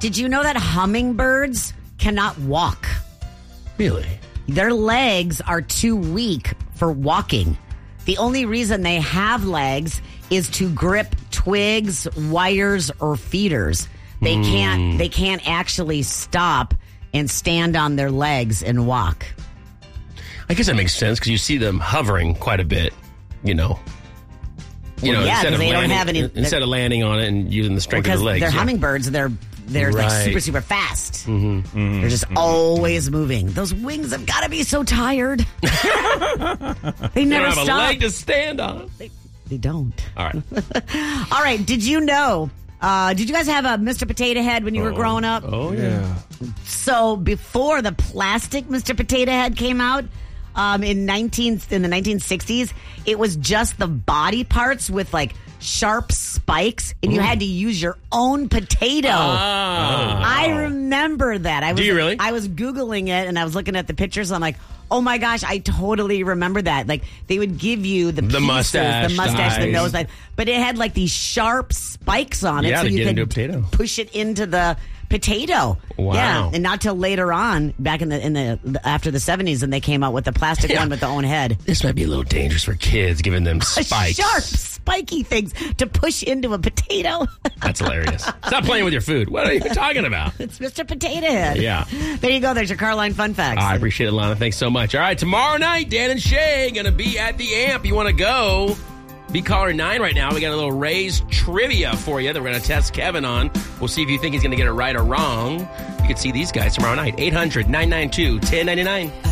Did you know that hummingbirds cannot walk? Really? Their legs are too weak for walking. The only reason they have legs is to grip twigs, wires, or feeders. They can't actually stop and stand on their legs and walk. I guess that makes sense because you see them hovering quite a bit, Yeah, instead of they don't landing, have any. instead of landing on it and using the strength of the legs. They're hummingbirds. They're like Right. super fast. They're just always moving. Those wings have got to be so tired. They They never don't have stop. a leg to stand on. They don't. All right. All right. Did you know? Did you guys have a Mr. Potato Head when you were growing up? Oh, yeah. So before the plastic Mr. Potato Head came out in the 1960s, it was just the body parts with like sharp spikes, and you had to use your own potato. I remember that. Do you really? I was Googling it, and I was looking at the pictures. I'm like, oh my gosh, I totally remember that. Like they would give you the pieces, mustache, the eyes. nose, but it had like these sharp spikes on it, Yeah, so to you get could into a potato. push it into the potato. Wow. Yeah, and not till later on, back in the after the 70s, and they came out with the plastic one with the own head. This might be a little dangerous for kids, giving them spikes. Sharp, spiky things to push into a potato. That's hilarious. Stop playing with your food. What are you talking about? It's Mr. Potato Head. Yeah. There you go. There's your Carline Fun Facts. I appreciate it, Lana. Thanks so much. All right, tomorrow night, Dan and Shay going to be at the Amp. You want to go? Be caller 9 right now. We got a little Rays trivia for you that we're going to test Kevin on. We'll see if you think he's going to get it right or wrong. You can see these guys tomorrow night. 800-992-1099.